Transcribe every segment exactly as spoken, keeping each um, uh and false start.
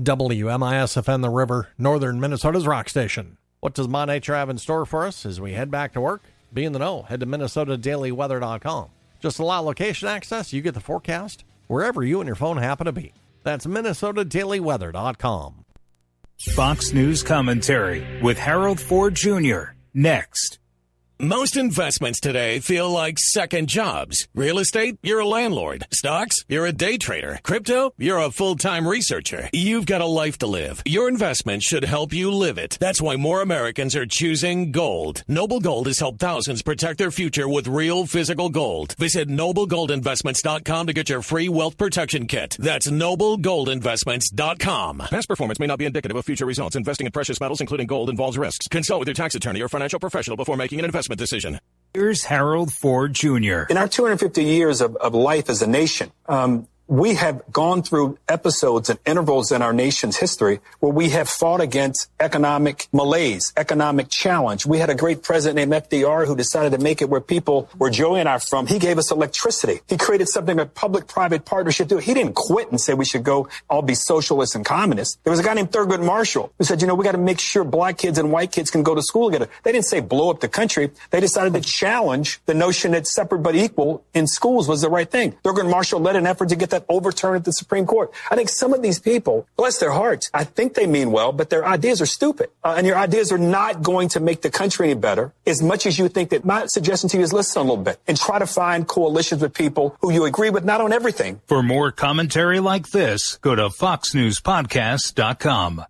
W M I S F N The River, northern Minnesota's rock station. What does Ma Nature have in store for us as we head back to work? Be in the know. Head to Minnesota Daily Weather dot com. Just allow location access. You get the forecast wherever you and your phone happen to be. That's Minnesota Daily Weather dot com. Fox News Commentary with Harold Ford Junior Next. Most investments today feel like second jobs. Real estate, you're a landlord. Stocks, you're a day trader. Crypto, you're a full-time researcher. You've got a life to live. Your investment should help you live it. That's why more Americans are choosing gold. Noble Gold has helped thousands protect their future with real physical gold. Visit noble gold investments dot com to get your free wealth protection kit. That's noble gold investments dot com. Past performance may not be indicative of future results. Investing in precious metals, including gold, involves risks. Consult with your tax attorney or financial professional before making an investment decision. Here's Harold Ford Junior In our two hundred fifty years of, of life as a nation, um, we have gone through episodes and intervals in our nation's history where we have fought against economic malaise, economic challenge. We had a great president named F D R who decided to make it where people, where Joey and I are from, he gave us electricity. He created something a public-private partnership. He didn't quit and say we should go all be socialists and communists. There was a guy named Thurgood Marshall who said, you know, we got to make sure black kids and white kids can go to school together. They didn't say blow up the country. They decided to challenge the notion that separate but equal in schools was the right thing. Thurgood Marshall led an effort to get that overturned at the Supreme Court. I think some of these people, bless their hearts, I think they mean well, but their ideas are stupid. Uh, and your ideas are not going to make the country any better as much as you think that. My suggestion to you is listen a little bit and try to find coalitions with people who you agree with, not on everything. For more commentary like this, go to fox news podcast dot com.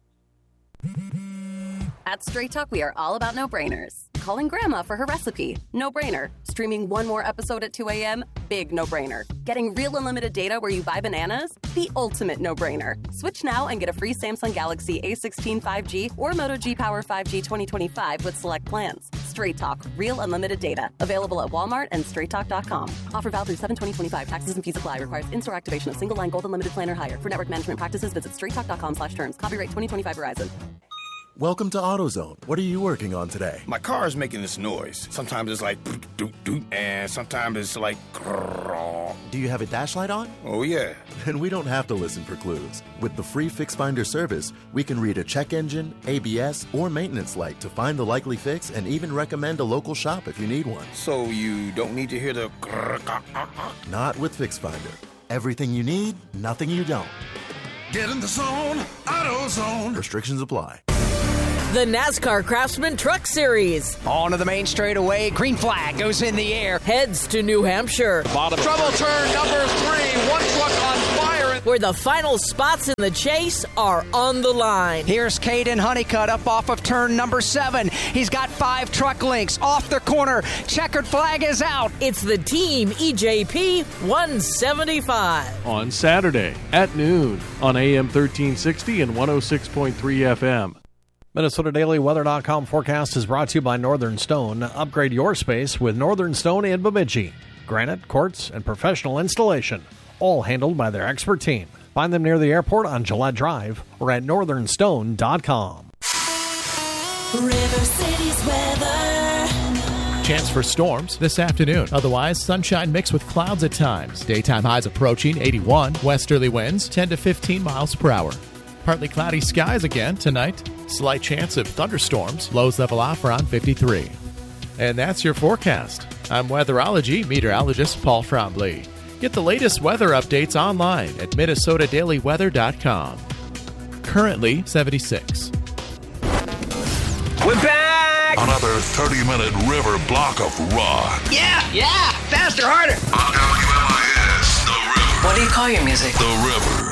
At Straight Talk, we are all about no-brainers. Calling Grandma for her recipe, no-brainer. Streaming one more episode at two a.m., big no-brainer. Getting real unlimited data where you buy bananas, the ultimate no-brainer. Switch now and get a free Samsung Galaxy A sixteen five G or Moto G Power five G twenty twenty-five with select plans. Straight Talk, real unlimited data. Available at Walmart and straight talk dot com. Offer valid through seven twenty twenty-five. Taxes and fees apply. Requires in-store activation of single line gold unlimited plan or higher. For network management practices, visit straight talk dot com slash terms. Copyright twenty twenty-five Verizon. Welcome to AutoZone. What are you working on today? My car is making this noise. Sometimes it's like doot doot, and sometimes it's like grrr. Do you have a dash light on? Oh, yeah. Then we don't have to listen for clues. With the free Fix Finder service, we can read a check engine, A B S, or maintenance light to find the likely fix and even recommend a local shop if you need one. So you don't need to hear the grrr. Not with Fix Finder. Everything you need, nothing you don't. Get in the zone, AutoZone. Restrictions apply. The NASCAR Craftsman Truck Series. On to the main straightaway. Green flag goes in the air. Heads to New Hampshire. Bottom. Trouble turn number three. One truck on fire. Where the final spots in the chase are on the line. Here's Caden Honeycutt up off of turn number seven. He's got five truck links off the corner. Checkered flag is out. It's the Team E J P one seventy-five. On Saturday at noon on A M thirteen sixty and one oh six point three F M. Minnesota Daily Weather dot com forecast is brought to you by Northern Stone. Upgrade your space with Northern Stone in Bemidji. Granite, quartz, and professional installation, all handled by their expert team. Find them near the airport on Gillette Drive or at northern stone dot com. River City's weather. Chance for storms this afternoon. Otherwise, sunshine mixed with clouds at times. Daytime highs approaching eighty-one. Westerly winds ten to fifteen miles per hour. Partly cloudy skies again tonight. Slight chance of thunderstorms. Lows level off around fifty-three. And that's your forecast. I'm weatherology meteorologist Paul Frombley. Get the latest weather updates online at minnesota daily weather dot com. Currently seventy-six. We're back! Another thirty-minute river block of rock. Yeah, yeah! Faster, harder! On W M I S, The River. What do you call your music? The River.